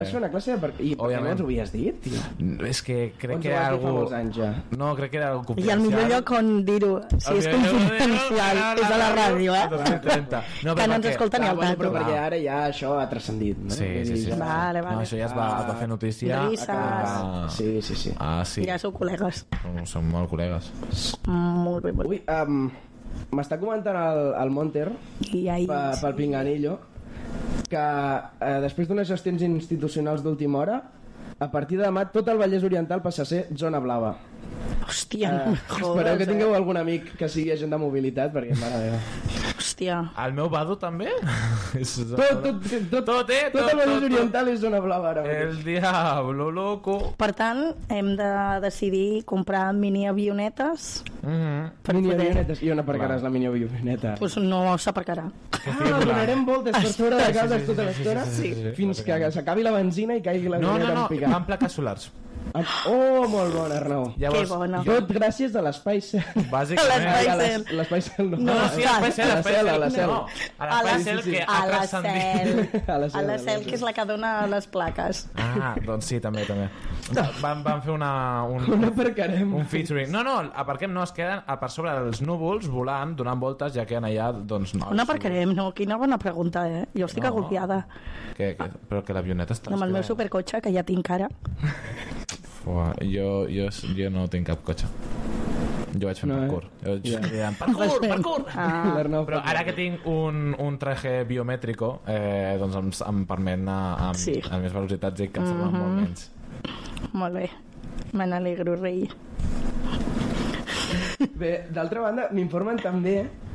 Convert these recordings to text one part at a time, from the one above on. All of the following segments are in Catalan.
Vas fer una classe de... I per què no ens ho havies dit, tio? És que crec que era algú... No, crec que era algú confidencial. I el millor lloc on dir-ho, si és confidencial, és a la ràdio, No, que no ens escolta ni el tato. Però perquè ara ja això ha transcendit, no? Sí. Vale. No, això ja es va fer notícia. Risses. Sí. Sí. Ja sou col·legues. Som molt col·legues. Molt bé. Ui, m'està comentant el Monter pel Pinganillo que després d'unes gestions institucionals d'última hora, a partir de demà tot el Vallès Oriental passa a ser zona blava. Hòstia, espereu que tingueu algun amic que sigui agent de mobilitat, perquè mare meva. Hòstia. El meu vado també? Tot el Vallès Oriental és zona blava ara. El diablo loco. Per tant, hem de decidir comprar mini-avionetes. Mini-avionetes. I on aparcaràs la mini-avioneta? Doncs no s'aparcarà. Donarem voltes per sobre de Caldes tota l'estona fins que s'acabi la benzina i caigui l'avioneta en picat. No, van plaques solars. Oh, molt bona, Arnau. Que bona. Tot gràcies a l'Espai Cel. Bàsicament. L'Espai Cel no. Sí, l'Espai Cel. A la Cel. A la Cel que ha transcendit. A la Cel, que és la que dona les plaques. Doncs sí, també. Van fer on aparcarem? un featuring. No, aparquem no, es queden per sobre dels núvols volant, donant voltes, ja queden allà, doncs no. On aparcarem? No, quina bona pregunta, Jo estic agobiada. Però que l'avioneta està... Amb el meu supercotxe, que ja tinc ara. Jo no tinc cap cotxe. Jo vaig fer parkour. Parkour! Però ara que tinc un traje biomètrico, doncs em permet anar amb més velocitats i cancel·lar molt menys. Molt bé, me n'alegro, rei. Bé, d'altra banda, m'informen també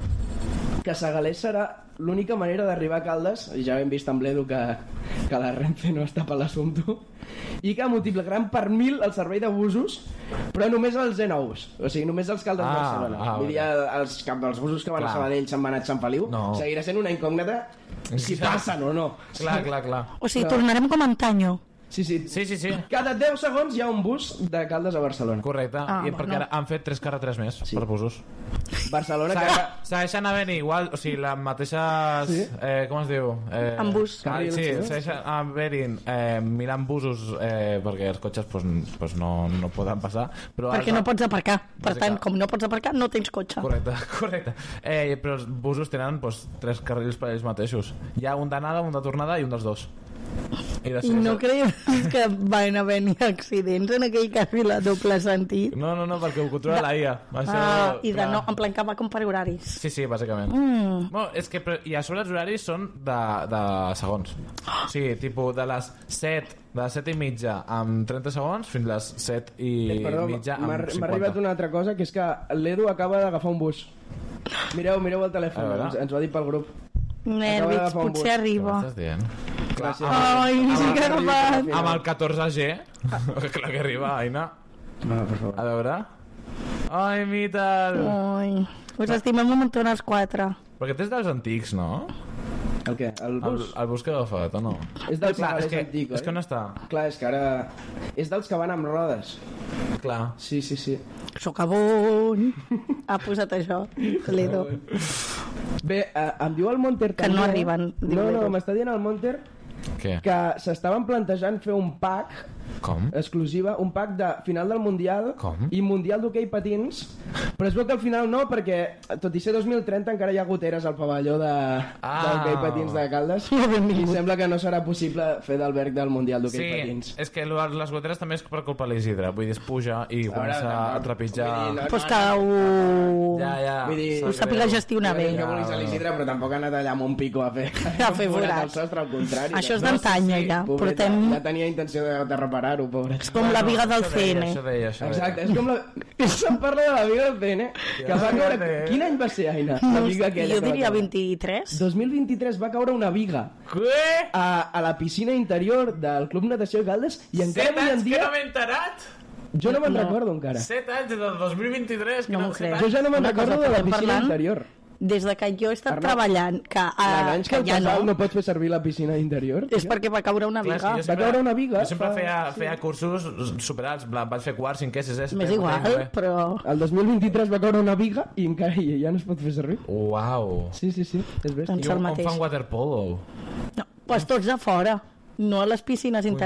que Segalés serà l'única manera d'arribar a Caldes, i ja hem vist amb l'Edu que la Renfe no està per l'assumpte, i que multiplicaran per 1000 el servei de busos, però només els E9s, o sigui, només els Caldes Barcelona. Vull dir, els busos que van a Sabadell se'n van a Sant Feliu, seguirà sent una incògnita si passen o no. Clar. O sigui, tornarem com antanyo. Sí. Cada 10 segons hi ha un bus de Caldes a Barcelona. Correcte, perquè ara han fet 3 carreteres més per busos. Barcelona segueixen havent igual, o sigui, les mateixes... com es diu? En bus. Sí, segueixen havent 1000 busos perquè els cotxes no poden passar. Perquè no pots aparcar. Per tant, com no pots aparcar, no tens cotxe. Correcte. Però els busos tenen 3 carrils per ells mateixos. Hi ha un d'anada, un de tornada i un dels dos. I no creus que van haver-hi accidents en aquell carril a doble sentit? No, perquè ho controla la IA. En plan que va com per horaris. Sí, bàsicament. És que, i a sobre els horaris són de segons. O sigui, tipus de les 7 i mitja amb 30 segons fins les 7 i mitja amb 50. M'ha arribat una altra cosa, que és que l'Edu acaba d'agafar un bus. Mireu el telèfon, ens ho ha dit pel grup. Nervis, potser arriba. Què m'estàs dient? Ai, que agafat. Amb el 14G. Clar que arriba, Aina. A veure. Ai, mital. Us estimem un muntó els 4. Perquè t'és dels antics, no? El què? El bus? El bus que he agafat, o no? És dels antic, oi? És que on està? Clar, és que ara... És dels que van amb rodes. Clar. Sí. Socavón. Ha posat això, l'Edo. Bé, em diu el Monter que no arriben. No, m'està dient el Monter que s'estaven plantejant fer un pack exclusiva, un pack de final del Mundial i Mundial d'hoquei patins, però es veu que al final no, perquè tot i ser 2030 encara hi ha goteres al pavelló d'hoquei patins de Caldes i sembla que no serà possible fer d'alberg del Mundial d'hoquei patins. És que les goteres també és per culpa de l'Isidre, vull dir, es puja i comença a trepitjar. Pues que ho sàpiga gestionar bé. No vulguis a l'Isidre, però tampoc ha anat allà amb un pico a fer forats al sostre, al contrari. Això és d'antany, ja. Ja tenia intenció de reparar-ho, pobret. És com la viga del CN. Exacte, és com la... Se'n parla de la viga del CN, que va caure... Quin any va ser, Aina? Jo diria 23. 2023 va caure una viga a la piscina interior del Club Natació Caldes i encara avui en dia... 7 anys que no m'he enterat! Jo no me'n recordo encara. 7 anys del 2023 que no m'ho crec. Jo ja no me'n recordo de la piscina interior. Des de que jo he estat treballant que ja no pots fer servir la piscina interior, és perquè va caure una viga. Va caure una viga. Jo sempre feia cursos superats, vaig fer quart, 5è, 6è. M'és igual, però... El 2023 va caure una viga i encara ja no es pot fer servir. Uau. Sí, és bèstia. I on fan waterpolo? No, doncs tots a fora. No a les piscines